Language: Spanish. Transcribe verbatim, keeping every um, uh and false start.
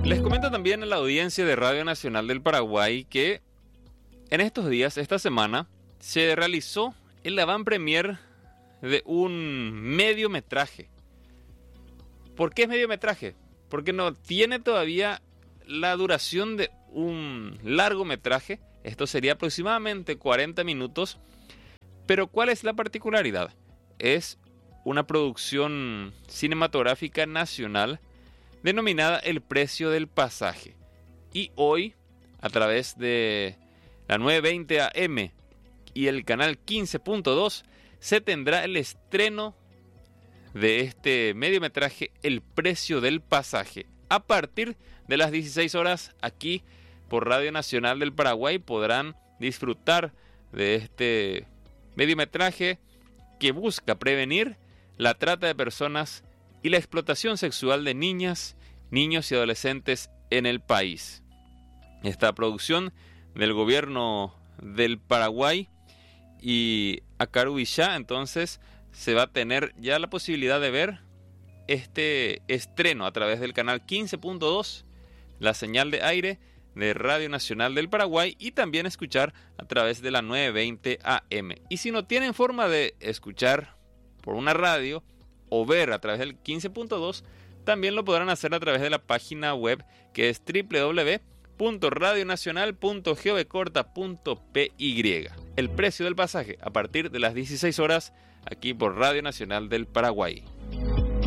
Les comento también a la audiencia de Radio Nacional del Paraguay que en estos días, esta semana, se realizó el avant-premier de un mediometraje. ¿Por qué es mediometraje? Porque no tiene todavía la duración de un largometraje. Esto sería aproximadamente cuarenta minutos. Pero ¿cuál es la particularidad? Es una producción cinematográfica nacional denominada El Precio del Pasaje. Y hoy, a través de la nueve veinte A M y el canal quince punto dos, se tendrá el estreno de este mediometraje El Precio del Pasaje. A partir de las dieciséis horas, aquí por Radio Nacional del Paraguay podrán disfrutar de este mediometraje que busca prevenir la trata de personas y la explotación sexual de niñas, niños y adolescentes en el país. Esta producción del gobierno del Paraguay y Acarubillá, entonces se va a tener ya la posibilidad de ver este estreno a través del canal quince punto dos, la señal de aire de Radio Nacional del Paraguay, y también escuchar a través de la nueve veinte A M. Y si no tienen forma de escuchar por una radio o ver a través del quince punto dos, también lo podrán hacer a través de la página web que es doble u doble u doble u punto radio nacional punto gov corta punto p y. El Precio del Pasaje a partir de las dieciséis horas aquí por Radio Nacional del Paraguay.